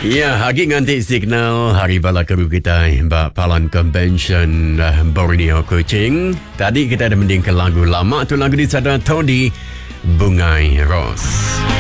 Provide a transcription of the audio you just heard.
Ya, hari nganti signal Hari Bala Keru kita Mbak Palan Convention Borneo Kuching. Tadi kita ada mendingkan lagu lama tu, lagu di Sada Todi Bungai Ros.